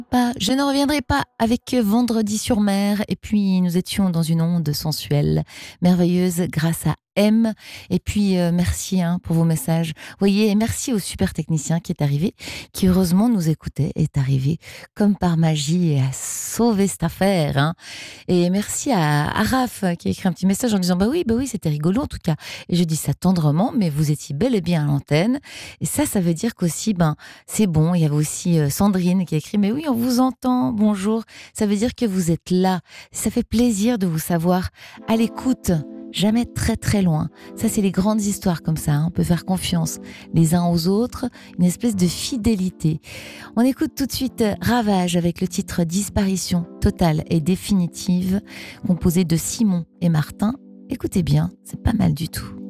Pas, je ne reviendrai pas avec Vendredi sur mer. Et puis, nous étions dans une onde sensuelle, merveilleuse, grâce à M. Et puis, merci pour vos messages. Vous voyez, et merci au super technicien qui est arrivé, qui heureusement nous écoutait, est arrivé comme par magie et a sauvé cette affaire. Et merci à Raph qui a écrit un petit message en disant bah oui, c'était rigolo en tout cas. Et je dis ça tendrement, mais vous étiez bel et bien à l'antenne. Et ça veut dire qu'aussi, c'est bon. Il y avait aussi Sandrine qui a écrit mais oui, on vous entend, bonjour. Ça veut dire que vous êtes là. Ça fait plaisir de vous savoir à l'écoute. Jamais très très loin. Ça, c'est les grandes histoires comme ça. On peut faire confiance les uns aux autres, une espèce de fidélité. On écoute tout de suite Ravage avec le titre Disparition totale et définitive, composé de Simon et Martin. Écoutez bien, c'est pas mal du tout.